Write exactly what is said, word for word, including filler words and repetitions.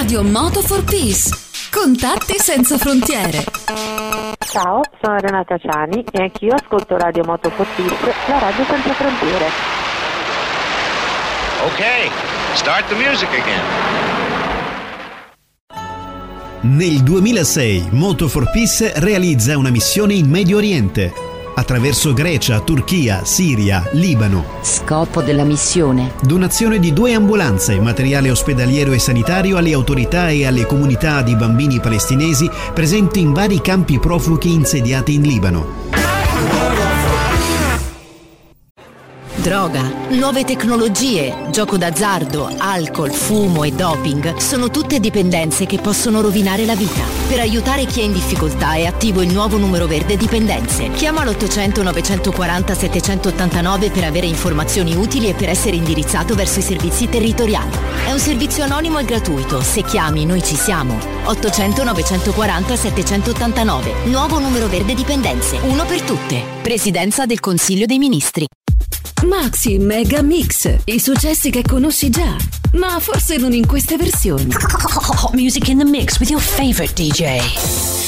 Radio Moto for Peace. Contatti senza frontiere. Ciao, sono Renata Ciani e anch'io ascolto Radio Moto for Peace, la radio senza frontiere. Ok, start the music again. Nel duemilasei Moto for Peace realizza una missione in Medio Oriente, attraverso Grecia, Turchia, Siria, Libano. Scopo della missione: donazione di due ambulanze, materiale ospedaliero e sanitario alle autorità e alle comunità di bambini palestinesi presenti in vari campi profughi insediati in Libano. Droga, nuove tecnologie, gioco d'azzardo, alcol, fumo e doping sono tutte dipendenze che possono rovinare la vita. Per aiutare chi è in difficoltà è attivo il nuovo numero verde dipendenze. Chiama l'ottocento novecentoquaranta settecentottantanove per avere informazioni utili e per essere indirizzato verso i servizi territoriali. È un servizio anonimo e gratuito. Se chiami, noi ci siamo. ottocento novecentoquaranta settecentottantanove. Nuovo numero verde dipendenze. Uno per tutte. Presidenza del Consiglio dei Ministri. Maxi Mega Mix, i successi che conosci già, ma forse non in queste versioni. Music in the mix with your favorite D J.